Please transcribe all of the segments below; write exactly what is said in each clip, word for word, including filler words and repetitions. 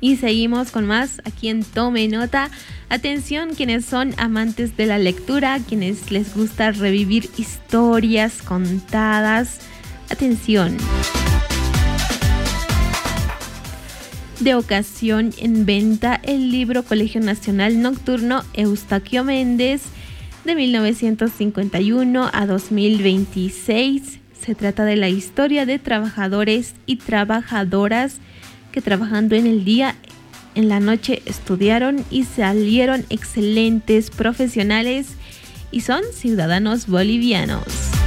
Y seguimos con más aquí en Tome Nota. Atención, quienes son amantes de la lectura, quienes les gusta revivir historias contadas. Atención. De ocasión en venta el libro Colegio Nacional Nocturno Eustaquio Méndez de mil novecientos cincuenta y uno a dos mil veintiséis. Se trata de la historia de trabajadores y trabajadoras que trabajando en el día, en la noche estudiaron y salieron excelentes profesionales y son ciudadanos bolivianos.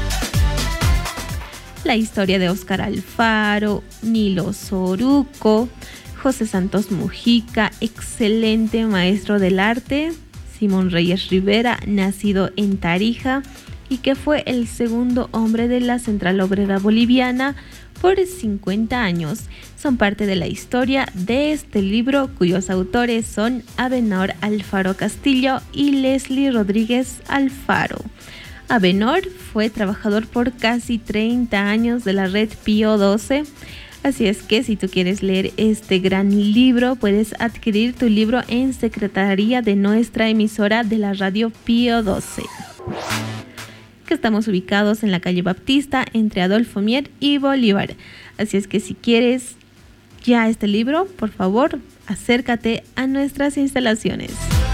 La historia de Óscar Alfaro, Nilo Soruco, José Santos Mujica, excelente maestro del arte, Simón Reyes Rivera, nacido en Tarija y que fue el segundo hombre de la Central Obrera Boliviana por cincuenta años. Son parte de la historia de este libro, cuyos autores son Abenor Alfaro Castillo y Leslie Rodríguez Alfaro. Abenor fue trabajador por casi treinta años de la red Pío doce, así es que si tú quieres leer este gran libro, puedes adquirir tu libro en secretaría de nuestra emisora de la radio Pío doce. Que estamos ubicados en la calle Baptista entre Adolfo Mier y Bolívar. Así es que si quieres ya este libro, por favor, acércate a nuestras instalaciones.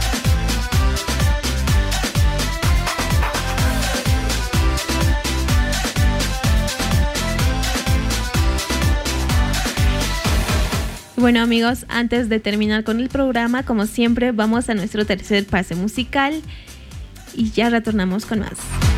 Bueno amigos, antes de terminar con el programa, como siempre, vamos a nuestro tercer pase musical y ya retornamos con más.